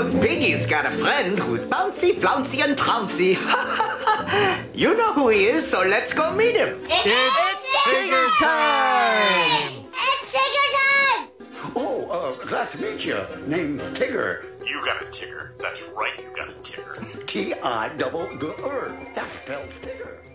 Suppose Piggy's got a friend who's bouncy, flouncy, and trouncy. You know who he is, so let's go meet him. It's Tigger time! It's Tigger time! Oh, glad to meet you. Name's Tigger. You got a Tigger. That's right, you got a Tigger. T-I-double-G-R. That spells Tigger.